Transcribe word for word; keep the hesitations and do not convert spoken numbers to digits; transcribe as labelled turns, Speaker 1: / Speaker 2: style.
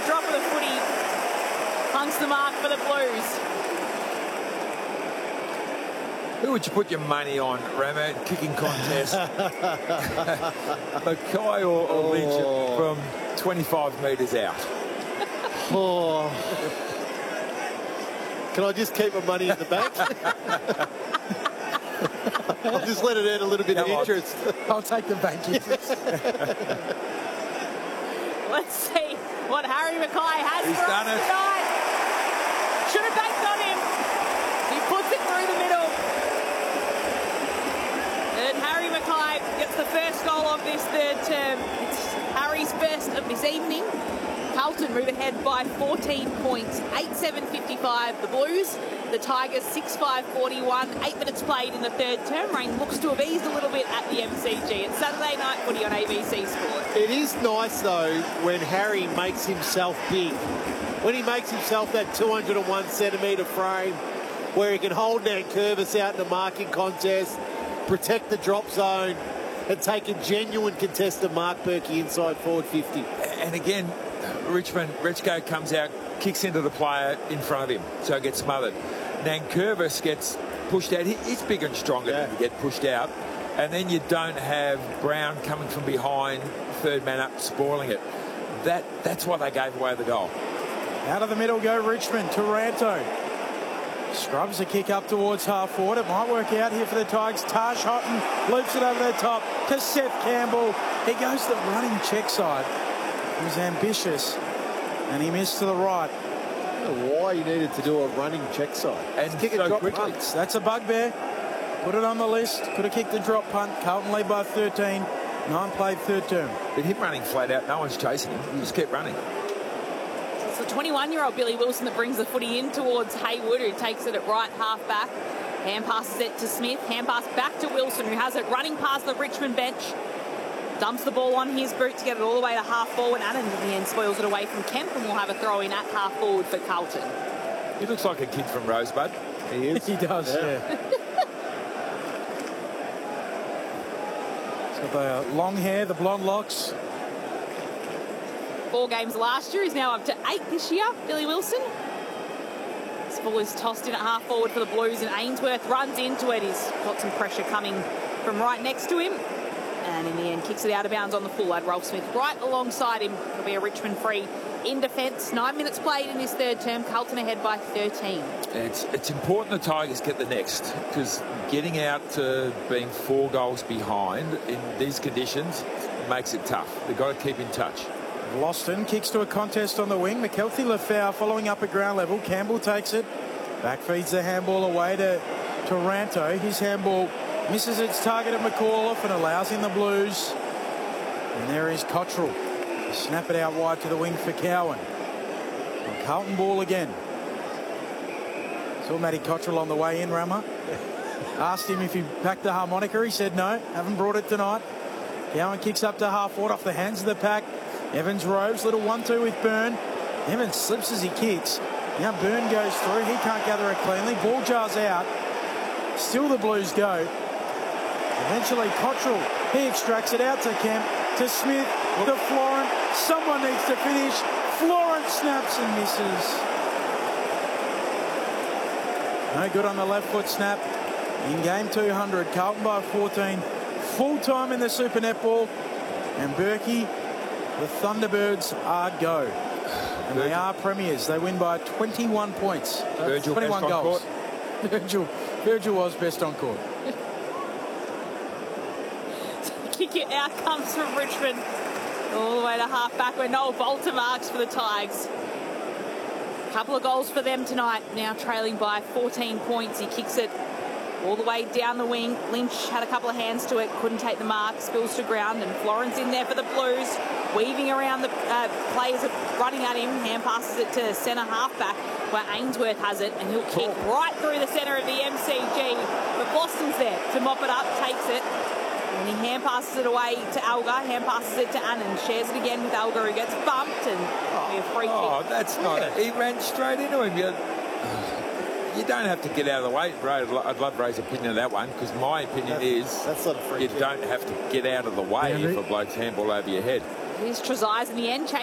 Speaker 1: drop of the footy. Hunks the mark for the Blues.
Speaker 2: Who would you put your money on, Ramo? Kicking contest. Mackay or, or Lynch
Speaker 3: Oh.
Speaker 2: from twenty-five metres out?
Speaker 3: Oh. Can I just keep my money in the bank? I'll just let it earn a little bit of
Speaker 2: Come on.
Speaker 3: interest.
Speaker 4: I'll take the bank interest.
Speaker 1: Let's see what Harry Mackay has
Speaker 2: He's
Speaker 1: for
Speaker 2: done
Speaker 1: us
Speaker 2: it.
Speaker 1: tonight. Should have banked on him. He puts it through the middle. And Harry Mackay gets the first goal of this third term. It's Harry's first of this evening. Carlton move ahead by fourteen points, eight seven fifty-five. The Blues, the Tigers six five forty-one. Eight minutes played in the third term. Rain looks to have eased a little bit at the M C G. It's Saturday night footy on A B C Sport.
Speaker 3: It is nice, though, when Harry makes himself big. When he makes himself that two hundred and one centimetre frame where he can hold Nankervis out in a marking contest, protect the drop zone, and take a genuine contested Mark Berkey inside forward fifty.
Speaker 2: And again, Richmond, Rechko comes out, kicks into the player in front of him, so it gets smothered. Nankervis gets pushed out. He, he's bigger and stronger
Speaker 3: Yeah.
Speaker 2: than to get pushed out. And then you don't have Brown coming from behind, third man up, spoiling it. That That's why they gave away the goal.
Speaker 4: Out of the middle go Richmond. Taranto scrubs a kick up towards half forward. It might work out here for the Tigers. Taj Houghton loops it over the top to Seth Campbell. He goes the running check side. He was ambitious and he missed to the right.
Speaker 3: I don't know why he needed to do a running check side.
Speaker 2: And
Speaker 3: kick
Speaker 2: so
Speaker 3: a drop
Speaker 2: quickly.
Speaker 3: punt.
Speaker 4: That's a bugbear. Put it on the list. Could have kicked the drop punt. Carlton lead by thirteen. Nine played third term.
Speaker 2: But him running flat out, no one's chasing him. He just kept running.
Speaker 1: It's the twenty-one-year-old Billy Wilson that brings the footy in towards Haywood, who takes it at right half back. Hand passes it to Smith. Hand pass back to Wilson, who has it running past the Richmond bench. Dumps the ball on his boot to get it all the way to half forward. Annan in the end spoils it away from Kemp, and will have a throw in at half forward for Carlton.
Speaker 2: He looks like a kid from Rosebud.
Speaker 3: He is.
Speaker 4: He does, yeah.
Speaker 3: Yeah.
Speaker 4: He's got the long hair, the blonde locks.
Speaker 1: Four games last year. He's now up to eight this year, Billy Wilson. This ball is tossed in at half forward for the Blues, and Ainsworth runs into it. He's got some pressure coming from right next to him. And in the end, kicks it out of bounds on the full lad. Rolf Smith right alongside him. It'll be a Richmond free in defence. Nine minutes played in this third term. Carlton ahead by thirteen.
Speaker 2: And it's, it's important the Tigers get the next, because getting out to being four goals behind in these conditions makes it tough. They've got to keep in touch.
Speaker 4: Loston kicks to a contest on the wing. McKelvey Lafau following up at ground level. Campbell takes it. Back feeds the handball away to Taranto. His handball misses its target at McAuliffe and allows in the Blues. And there is Cottrell. Snap it out wide to the wing for Cowan. And Carlton ball again. Saw Matty Cottrell on the way in, Rama. Asked him if he packed the harmonica. He said no, haven't brought it tonight. Cowan kicks up to half forward off the hands of the pack. Evans roves, little one two with Byrne. Evans slips as he kicks. Now Byrne goes through. He can't gather it cleanly. Ball jars out. Still the Blues go. Eventually Cottrell, he extracts it out to Kemp, to Smith, to Florent. Someone needs to finish. Florent snaps and misses. No good on the left foot snap. In game two hundred, Carlton by fourteen. Full time in the Super Netball. And Berkey, the Thunderbirds are go. And they are premiers. They win by twenty-one points.
Speaker 2: Virgil
Speaker 4: twenty-one
Speaker 2: best on
Speaker 4: goals.
Speaker 2: court.
Speaker 4: Virgil, Virgil was best on court.
Speaker 1: Kick it out comes from Richmond. All the way to half back where Noel Bolter marks for the Tigers. Couple of goals for them tonight. Now trailing by fourteen points. He kicks it all the way down the wing. Lynch had a couple of hands to it, couldn't take the mark, spills to ground, and Florence in there for the Blues, weaving around the uh, players running at him. Hand passes it to centre halfback where Ainsworth has it, and he'll kick right through the centre of the M C G. But Boston's there to mop it up, takes it, and he hand passes it away to Alga, hand passes it to Annan, shares it again with Alga, who gets bumped, and oh, a free
Speaker 2: Oh,
Speaker 1: kick.
Speaker 2: that's not it. He ran straight into him. You, you don't have to get out of the way. Ray, I'd, lo- I'd love Ray's opinion of that one, because my opinion
Speaker 3: That-
Speaker 2: is
Speaker 3: that's not a free
Speaker 2: you
Speaker 3: kick.
Speaker 2: don't have to get out of the way
Speaker 4: Yeah,
Speaker 2: if a bloke's handball over your head.
Speaker 1: Here's Trezise in the end,